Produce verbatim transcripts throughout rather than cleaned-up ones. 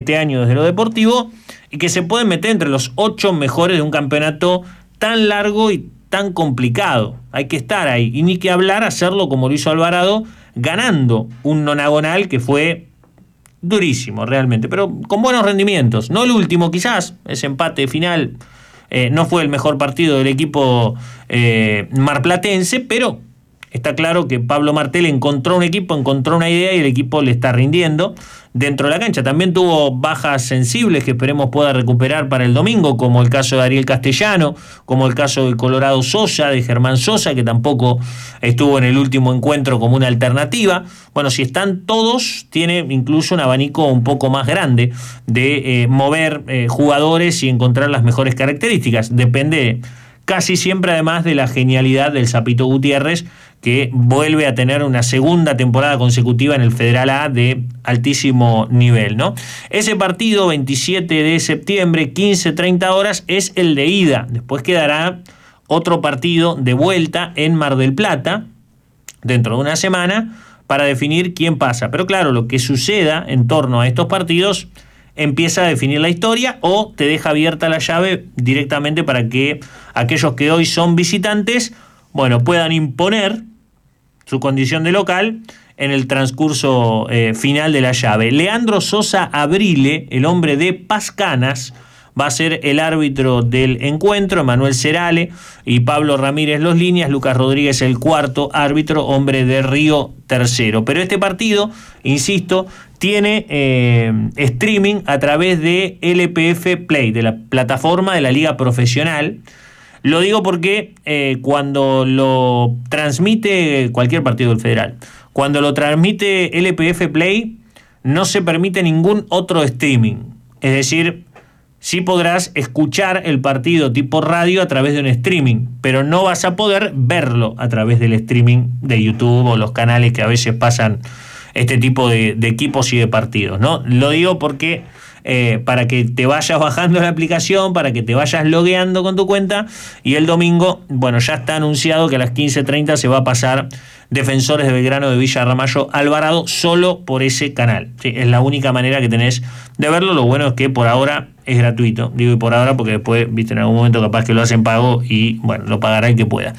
este año desde lo deportivo y que se pueden meter entre los ocho mejores de un campeonato tan largo y tan complicado. Hay que estar ahí, y ni que hablar hacerlo como lo hizo Alvarado, ganando un nonagonal que fue durísimo realmente, pero con buenos rendimientos. No el último quizás, ese empate final eh, no fue el mejor partido del equipo eh, marplatense, pero está claro que Pablo Martel encontró un equipo, encontró una idea y el equipo le está rindiendo dentro de la cancha. También tuvo bajas sensibles que esperemos pueda recuperar para el domingo, como el caso de Ariel Castellano, como el caso del Colorado Sosa, de Germán Sosa, que tampoco estuvo en el último encuentro como una alternativa. Bueno, si están todos, tiene incluso un abanico un poco más grande de eh, mover eh, jugadores y encontrar las mejores características. Depende casi siempre además de la genialidad del Sapito Gutiérrez, que vuelve a tener una segunda temporada consecutiva en el Federal A de altísimo nivel, ¿no? Ese partido, veintisiete de septiembre, quince treinta horas, es el de ida. Después quedará otro partido de vuelta en Mar del Plata, dentro de una semana, para definir quién pasa. Pero claro, lo que suceda en torno a estos partidos empieza a definir la historia o te deja abierta la llave directamente para que aquellos que hoy son visitantes, bueno, puedan imponer su condición de local en el transcurso eh, final de la llave. Leandro Sosa Abrile, el hombre de Pascanas, va a ser el árbitro del encuentro. Manuel Cerale y Pablo Ramírez los líneas, Lucas Rodríguez el cuarto árbitro, hombre de Río tercero. Pero este partido, insisto, tiene eh, streaming a través de L P F Play, de la plataforma de la Liga Profesional. Lo digo porque eh, cuando lo transmite cualquier partido del Federal, cuando lo transmite L P F Play, no se permite ningún otro streaming. Es decir, sí podrás escuchar el partido tipo radio a través de un streaming, pero no vas a poder verlo a través del streaming de YouTube o los canales que a veces pasan este tipo de, de equipos y de partidos, ¿no? Lo digo porque eh, para que te vayas bajando la aplicación, para que te vayas logueando con tu cuenta, y el domingo, bueno, ya está anunciado que a las quince treinta se va a pasar Defensores de Belgrano de Villa Ramallo Alvarado solo por ese canal. Sí, es la única manera que tenés de verlo. Lo bueno es que por ahora es gratuito. Digo y por ahora porque después, viste, en algún momento capaz que lo hacen pago y, bueno, lo pagará el que pueda.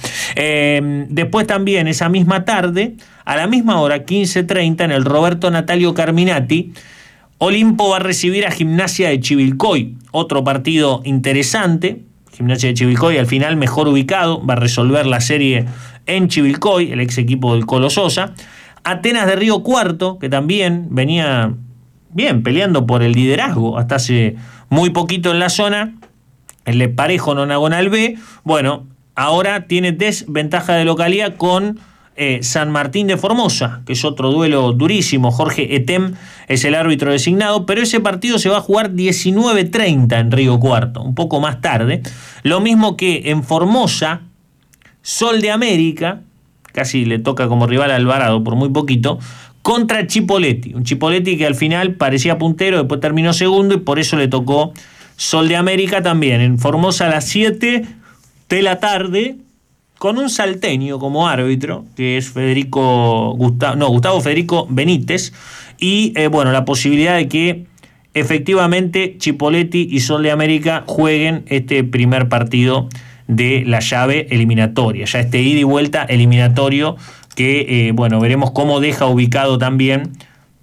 Eh, después también, esa misma tarde, a la misma hora, quince treinta, en el Roberto Natalio Carminati, Olimpo va a recibir a Gimnasia de Chivilcoy. Otro partido interesante. Gimnasia de Chivilcoy al final mejor ubicado, va a resolver la serie en Chivilcoy, el ex equipo del Colo Sosa. Atenas de Río Cuarto, que también venía bien peleando por el liderazgo hasta hace muy poquito en la zona, el parejo nonagonal B, bueno, ahora tiene desventaja de localidad con eh, San Martín de Formosa, que es otro duelo durísimo. Jorge Etem es el árbitro designado, pero ese partido se va a jugar diecinueve treinta en Río Cuarto, un poco más tarde. Lo mismo que en Formosa, Sol de América, casi le toca como rival a Alvarado por muy poquito, contra Chipoleti. Un Chipoleti que al final parecía puntero, después terminó segundo y por eso le tocó Sol de América también. En Formosa a las siete de la tarde, con un salteño como árbitro, que es Federico Gustavo, no, Gustavo Federico Benítez, y eh, bueno, la posibilidad de que efectivamente Chipoleti y Sol de América jueguen este primer partido de la llave eliminatoria, ya este ida y vuelta eliminatorio que, eh, bueno, veremos cómo deja ubicado también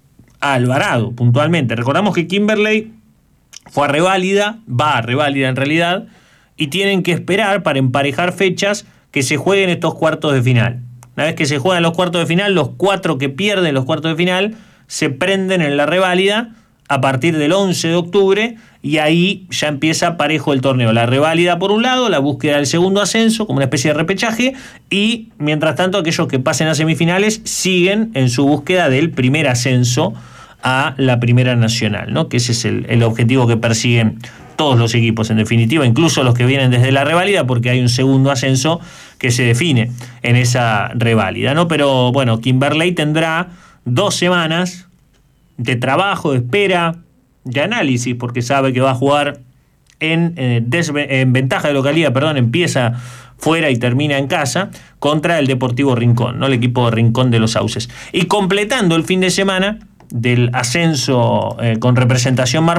a Alvarado puntualmente. Recordamos que Kimberley fue a reválida, va a reválida en realidad, y tienen que esperar para emparejar fechas que se jueguen estos cuartos de final. Una vez que se juegan los cuartos de final, los cuatro que pierden los cuartos de final se prenden en la reválida a partir del once de octubre, y ahí ya empieza parejo el torneo. La reválida por un lado, la búsqueda del segundo ascenso como una especie de repechaje, y mientras tanto aquellos que pasen a semifinales siguen en su búsqueda del primer ascenso a la Primera Nacional, ¿no? Que ese es el, el objetivo que persiguen todos los equipos en definitiva, incluso los que vienen desde la reválida, porque hay un segundo ascenso que se define en esa reválida, ¿no? Pero bueno, Kimberley tendrá dos semanas de trabajo, de espera, de análisis, porque sabe que va a jugar en, eh, desve- en ventaja de localidad, perdón, empieza fuera y termina en casa contra el Deportivo Rincón, ¿no? El equipo de Rincón de los Sauces. Y completando el fin de semana del ascenso eh, con representación mar